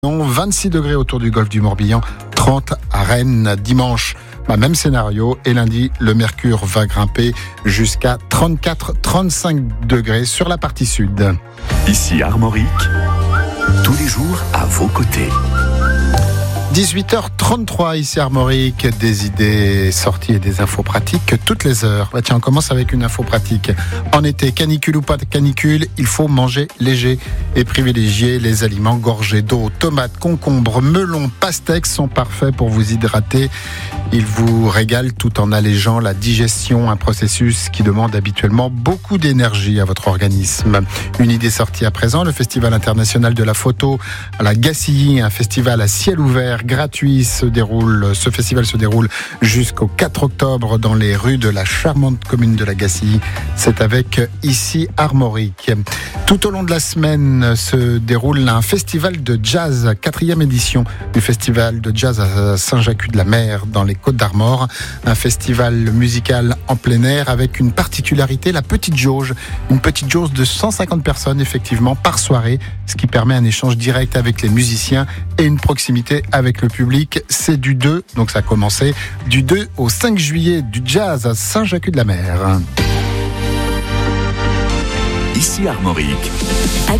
26 degrés autour du golfe du Morbihan, 30 à Rennes dimanche. Même scénario, et lundi, le mercure va grimper jusqu'à 34-35 degrés sur la partie sud. Ici Armorique, tous les jours à vos côtés. 18h33 ici Armorique, des idées sorties et des infos pratiques toutes les heures. Tiens, on commence avec une info pratique. En été, canicule ou pas de canicule, il faut manger léger et privilégier les aliments gorgés d'eau. Tomates, concombres, melons, pastèques sont parfaits pour vous hydrater. Ils vous régalent tout en allégeant la digestion, un processus qui demande habituellement beaucoup d'énergie à votre organisme. Une idée sortie à présent, le Festival international de la photo à la Gacilly, un festival à ciel ouvert gratuit ce festival se déroule jusqu'au 4 octobre dans les rues de la charmante commune de la Gacilly. C'est avec ici Armorique. Tout au long de la semaine se déroule un festival de jazz, 4e édition du festival de jazz à Saint-Jacques-de-la-Mer dans les Côtes-d'Armor. Un festival musical en plein air avec une particularité, la petite jauge. Une petite jauge de 150 personnes effectivement par soirée, ce qui permet un échange direct avec les musiciens et une proximité avec le public. C'est du 2, donc ça a commencé du 2 au 5 juillet du jazz à Saint-Jacques-de-la-Mer. Ici Armorique.